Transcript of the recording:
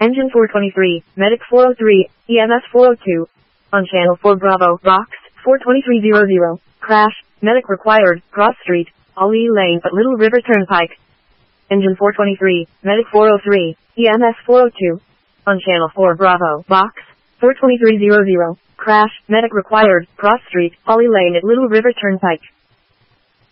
Engine 423, Medic 403, EMS 402. On channel 4 Bravo, box 42300. Crash, medic required, cross street, Ali Lane at Little River Turnpike. Engine 423, Medic 403, EMS 402. On channel 4 Bravo, box 42300. Crash, medic required, cross street, Ali Lane at Little River Turnpike.